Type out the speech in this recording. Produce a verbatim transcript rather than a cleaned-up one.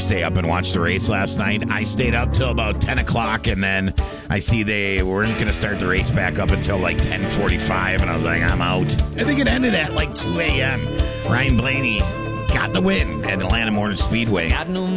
stay up and watch the race last night. I stayed up till about ten o'clock, and then I see they weren't going to start the race back up until like ten forty-five, and I was like, I'm out. I think it ended at like two a.m. Ryan Blaney got the win at Atlanta Motor Speedway.